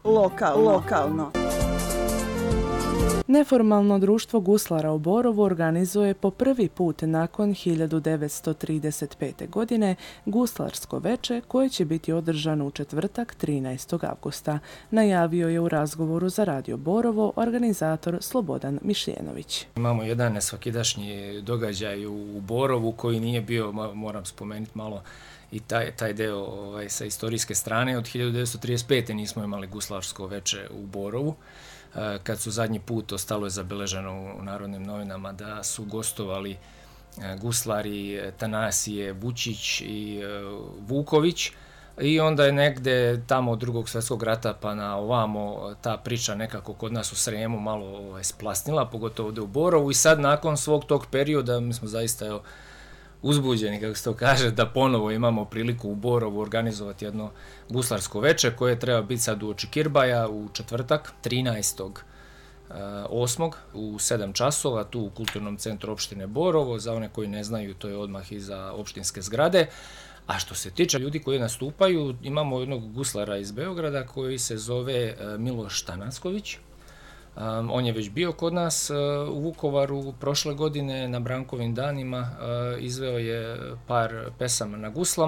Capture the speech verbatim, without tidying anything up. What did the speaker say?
Lokal, lokalno. Neformalno društvo guslara u Borovu organizuje po prvi put nakon hiljadu devetsto trideset pete. godine guslarsko veče koje će biti održano u četvrtak trinaestog avgusta, najavio je u razgovoru za Radio Borovo organizator Slobodan Mišljenović. Imamo jedan nesvakidašnji događaj u Borovu koji nije bio, moram spomenuti malo, i taj, taj deo ovaj, sa istorijske strane. Od hiljadu devetsto trideset pete. nismo imali guslarsko veče u Borovu. Kad su zadnji put, ostalo je zabeleženo u Narodnim novinama da su gostovali guslari Tanasije Vučić i Vuković, i onda je negde tamo od drugog svjetskog rata pa na ovamo ta priča nekako kod nas u Sremu malo ovaj, splasnila, pogotovo ovdje u Borovu, i sad nakon svog tog perioda mi smo zaista evo, uzbuđeni, kako se to kaže, da ponovo imamo priliku u Borovu organizovati jedno guslarsko veče koje treba biti sad u oči Kirbaja u četvrtak trinaestog osmog u sedam časova tu u Kulturnom centru opštine Borovo. Za one koji ne znaju, to je odmah iza opštinske zgrade. A što se tiče ljudi koji nastupaju, imamo jednog guslara iz Beograda koji se zove Miloš Tanacković. Um, on je već bio kod nas uh, u Vukovaru prošle godine na Brankovim danima, uh, izveo je par pesama na guslama.